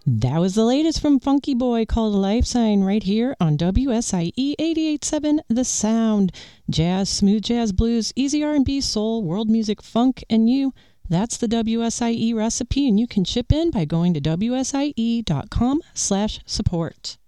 That was the latest from Funky Boy called Life Sign right here on WSIE 88.7 The Sound. Jazz, smooth jazz, blues, easy R&B, soul, world music, funk, and you. That's the WSIE recipe, and you can chip in by going to WSIE.com/support.